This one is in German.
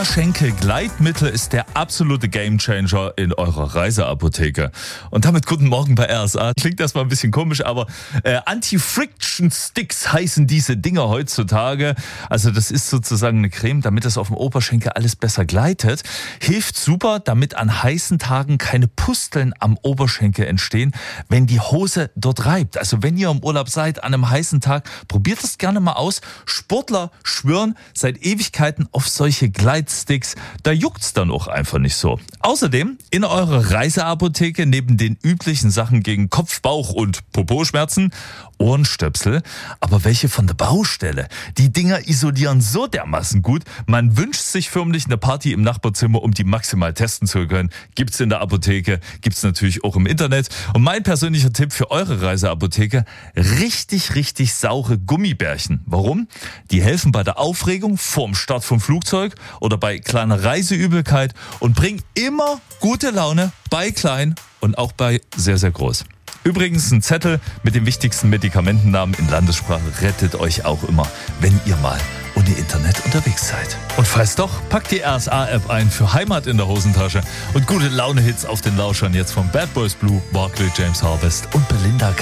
Oberschenkel-Gleitmittel ist der absolute Gamechanger in eurer Reiseapotheke. Und damit guten Morgen bei RSA. Klingt erstmal ein bisschen komisch, aber Anti-Friction-Sticks heißen diese Dinger heutzutage. Also das ist sozusagen eine Creme, damit es auf dem Oberschenkel alles besser gleitet. Hilft super, damit an heißen Tagen keine Pusteln am Oberschenkel entstehen, wenn die Hose dort reibt. Also wenn ihr im Urlaub seid an einem heißen Tag, probiert das gerne mal aus. Sportler schwören seit Ewigkeiten auf solche Gleitsticks. Da juckt's dann auch einfach nicht so. Außerdem in eurer Reiseapotheke neben den üblichen Sachen gegen Kopf-, Bauch- und Poposchmerzen Ohrenstöpsel, aber welche von der Baustelle. Die Dinger isolieren so dermaßen gut, man wünscht sich förmlich eine Party im Nachbarzimmer, um die maximal testen zu können. Gibt's in der Apotheke, gibt's natürlich auch im Internet. Und mein persönlicher Tipp für eure Reiseapotheke: richtig saure Gummibärchen. Warum? Die helfen bei der Aufregung vorm Start vom Flugzeug oder bei kleiner Reiseübelkeit und bringen immer gute Laune bei klein und auch bei sehr, sehr groß. Übrigens, ein Zettel mit den wichtigsten Medikamentennamen in Landessprache rettet euch auch immer, wenn ihr mal ohne Internet unterwegs seid. Und falls doch, packt die RSA-App ein für Heimat in der Hosentasche und gute Laune-Hits auf den Lauschern jetzt von Bad Boys Blue, Barclay James Harvest und Belinda K.